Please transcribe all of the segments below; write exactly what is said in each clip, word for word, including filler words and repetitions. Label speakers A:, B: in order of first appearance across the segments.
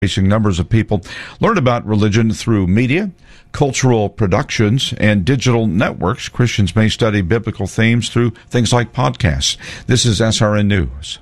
A: Increasing numbers of people learn about religion through media, cultural productions, and digital networks. Christians may study biblical themes through things like podcasts. This is S R N News.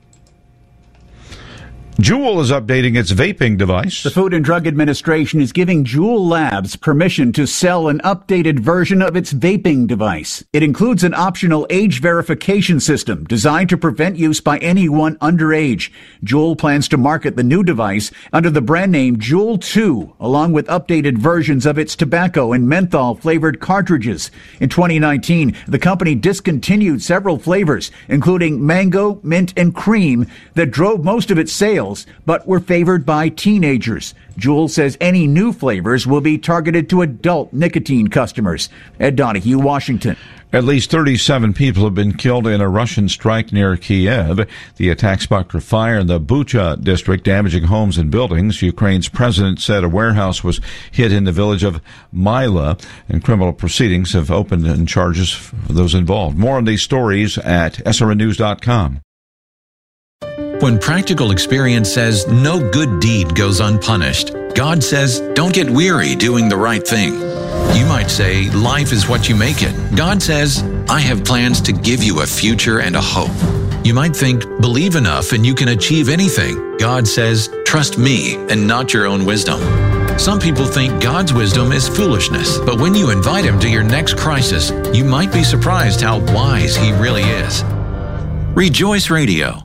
A: Juul is updating its vaping device.
B: The Food and Drug Administration is giving Juul Labs permission to sell an updated version of its vaping device. It includes an optional age verification system designed to prevent use by anyone underage. Juul plans to market the new device under the brand name Juul two, along with updated versions of its tobacco and menthol-flavored cartridges. In twenty nineteen, the company discontinued several flavors, including mango, mint, and cream, that drove most of its sales, but were favored by teenagers. Juul says any new flavors will be targeted to adult nicotine customers. Ed Donahue, Washington.
A: At least thirty-seven people have been killed in a Russian strike near Kiev. The attack sparked a fire in the Bucha district, damaging homes and buildings. Ukraine's president said a warehouse was hit in the village of Myla, and criminal proceedings have opened and charges for those involved. More on these stories at S R N news dot com.
C: When practical experience says no good deed goes unpunished, God says don't get weary doing the right thing. You might say life is what you make it. God says, I have plans to give you a future and a hope. You might think, believe enough and you can achieve anything. God says, trust me and not your own wisdom. Some people think God's wisdom is foolishness, but when you invite him to your next crisis, you might be surprised how wise he really is. Rejoice Radio.